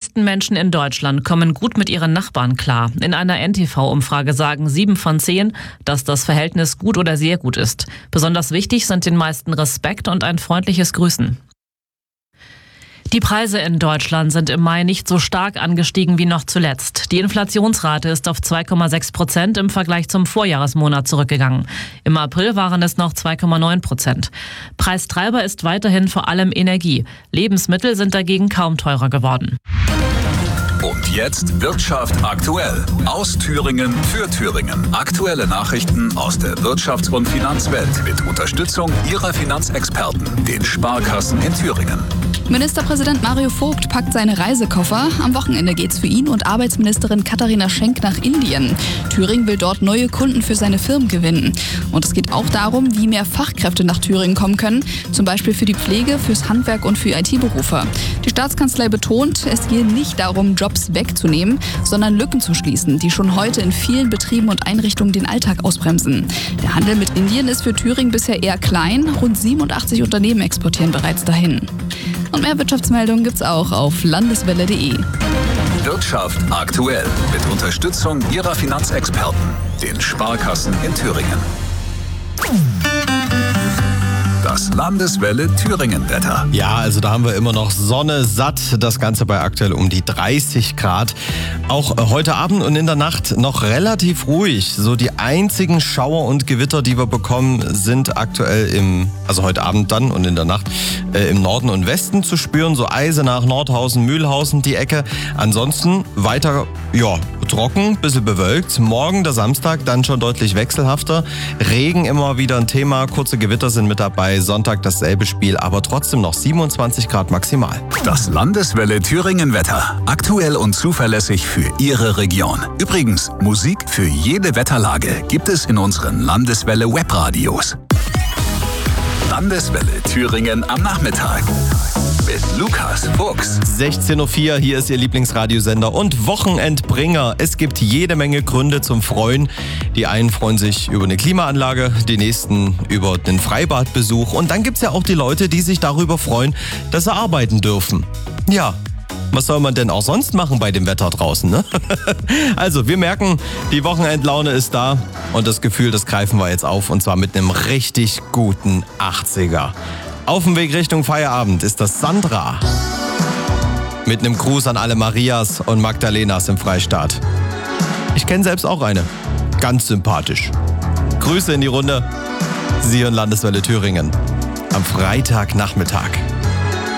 meisten Menschen in Deutschland kommen gut mit ihren Nachbarn klar. In einer NTV-Umfrage sagen 7 von 10, dass das Verhältnis gut oder sehr gut ist. Besonders wichtig sind den meisten Respekt und ein freundliches Grüßen. Die Preise in Deutschland sind im Mai nicht so stark angestiegen wie noch zuletzt. Die Inflationsrate ist auf 2,6% im Vergleich zum Vorjahresmonat zurückgegangen. Im April waren es noch 2,9%. Preistreiber ist weiterhin vor allem Energie. Lebensmittel sind dagegen kaum teurer geworden. Und jetzt Wirtschaft aktuell. Aus Thüringen für Thüringen. Aktuelle Nachrichten aus der Wirtschafts- und Finanzwelt mit Unterstützung Ihrer Finanzexperten, den Sparkassen in Thüringen. Ministerpräsident Mario Vogt packt seine Reisekoffer. Am Wochenende geht's für ihn und Arbeitsministerin Katharina Schenk nach Indien. Thüringen will dort neue Kunden für seine Firmen gewinnen. Und es geht auch darum, wie mehr Fachkräfte nach Thüringen kommen können. Zum Beispiel für die Pflege, fürs Handwerk und für IT-Berufe. Die Staatskanzlei betont, es gehe nicht darum, Jobs wegzunehmen, sondern Lücken zu schließen, die schon heute in vielen Betrieben und Einrichtungen den Alltag ausbremsen. Der Handel mit Indien ist für Thüringen bisher eher klein. Rund 87 Unternehmen exportieren bereits dahin. Und mehr Wirtschaftsmeldungen gibt's auch auf landeswelle.de. Wirtschaft aktuell mit Unterstützung Ihrer Finanzexperten, den Sparkassen in Thüringen. Das Landeswelle Thüringen-Wetter. Ja, also da haben wir immer noch Sonne satt. Das Ganze bei aktuell um die 30 Grad. Auch heute Abend und in der Nacht noch relativ ruhig. So die einzigen Schauer und Gewitter, die wir bekommen, sind aktuell also heute Abend dann und in der Nacht im Norden und Westen zu spüren. So Eisenach, Nordhausen, Mühlhausen, die Ecke. Ansonsten weiter, trocken, bisschen bewölkt. Morgen, der Samstag, dann schon deutlich wechselhafter. Regen immer wieder ein Thema. Kurze Gewitter sind mit dabei. Sonntag dasselbe Spiel, aber trotzdem noch 27 Grad maximal. Das Landeswelle Thüringen-Wetter. Aktuell und zuverlässig für Ihre Region. Übrigens, Musik für jede Wetterlage gibt es in unseren Landeswelle Webradios. Landeswelle Thüringen am Nachmittag. Mit Lukas Fuchs. 16.04 Uhr, hier ist Ihr Lieblingsradiosender und Wochenendbringer. Es gibt jede Menge Gründe zum Freuen. Die einen freuen sich über eine Klimaanlage, die nächsten über den Freibadbesuch. Und dann gibt es ja auch die Leute, die sich darüber freuen, dass sie arbeiten dürfen. Ja, was soll man denn auch sonst machen bei dem Wetter draußen, ne? Also, wir merken, die Wochenendlaune ist da und das Gefühl, das greifen wir jetzt auf und zwar mit einem richtig guten 80er. Auf dem Weg Richtung Feierabend ist das Sandra. Mit einem Gruß an alle Marias und Magdalenas im Freistaat. Ich kenne selbst auch eine. Ganz sympathisch. Grüße in die Runde. Sie hören Landeswelle Thüringen. Am Freitagnachmittag.